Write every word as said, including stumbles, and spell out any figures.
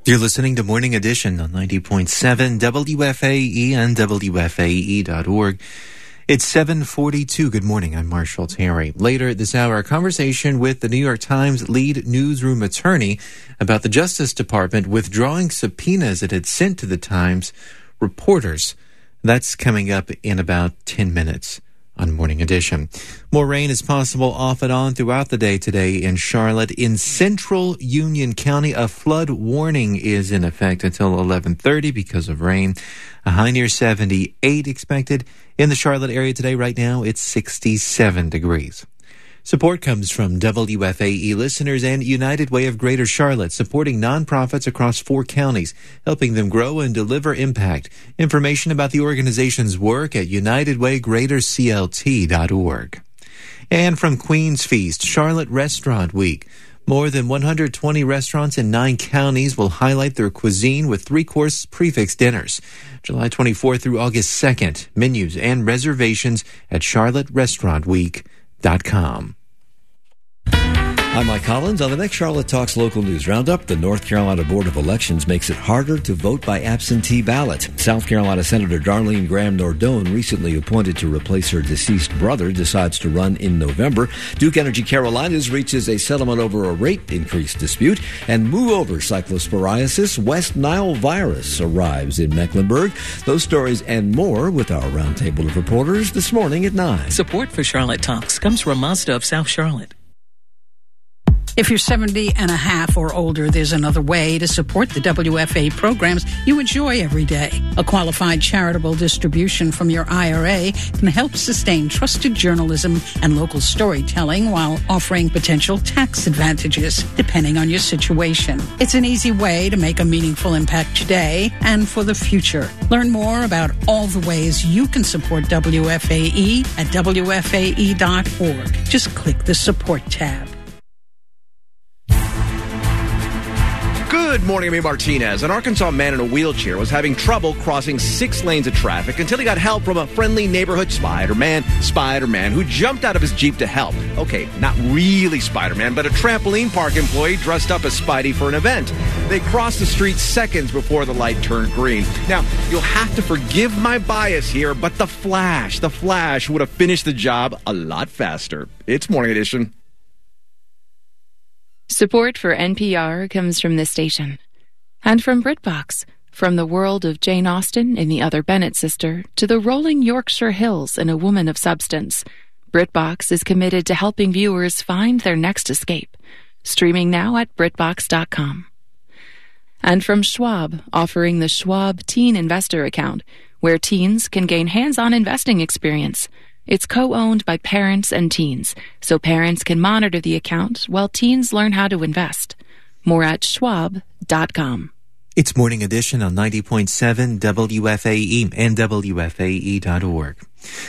You're listening to Morning Edition on ninety point seven W F A E and W F A E dot org. It's seven forty-two. Good morning. I'm Marshall Terry. Later this hour, a conversation with the New York Times lead newsroom attorney about the Justice Department withdrawing subpoenas it had sent to the Times reporters. That's coming up in about ten minutes on Morning Edition. More rain is possible off and on throughout the day today in Charlotte. In central Union County, a flood warning is in effect until eleven thirty because of rain. A high near seventy-eight expected. In the Charlotte area today, right now, it's sixty-seven degrees. Support comes from W F A E listeners and United Way of Greater Charlotte, supporting nonprofits across four counties, helping them grow and deliver impact. Information about the organization's work at united way greater c l t dot org. And from Queen's Feast, Charlotte Restaurant Week. More than one hundred twenty restaurants in nine counties will highlight their cuisine with three-course prefix dinners. July twenty-fourth through August second. Menus and reservations at charlotte restaurant week dot com. I'm Mike Collins. On the next Charlotte Talks Local News Roundup, the North Carolina Board of Elections makes it harder to vote by absentee ballot. South Carolina Senator Darlene Graham Nordone, recently appointed to replace her deceased brother, decides to run in November. Duke Energy Carolinas reaches a settlement over a rate increase dispute. And move over cyclosporiasis, West Nile virus arrives in Mecklenburg. Those stories and more with our roundtable of reporters this morning at nine. Support for Charlotte Talks comes from Mazda of South Charlotte. If you're seventy and a half or older, there's another way to support the W F A programs you enjoy every day. A qualified charitable distribution from your I R A can help sustain trusted journalism and local storytelling while offering potential tax advantages, depending on your situation. It's an easy way to make a meaningful impact today and for the future. Learn more about all the ways you can support W F A E at W F A E dot org. Just click the support tab. Good morning, I'm Abe Martinez. An Arkansas man in a wheelchair was having trouble crossing six lanes of traffic until he got help from a friendly neighborhood Spider-Man, Spider-Man, who jumped out of his Jeep to help. Okay, not really Spider-Man, but a trampoline park employee dressed up as Spidey for an event. They crossed the street seconds before the light turned green. Now, you'll have to forgive my bias here, but the Flash, the Flash would have finished the job a lot faster. It's Morning Edition. Support for N P R comes from this station. And from BritBox, from the world of Jane Austen in The Other Bennett Sister to the rolling Yorkshire Hills in A Woman of Substance, BritBox is committed to helping viewers find their next escape. Streaming now at britbox dot com. And from Schwab, offering the Schwab Teen Investor Account, where teens can gain hands-on investing experience. It's co-owned by parents and teens, so parents can monitor the account while teens learn how to invest. More at schwab dot com. It's Morning Edition on ninety point seven W F A E and W F A E dot org.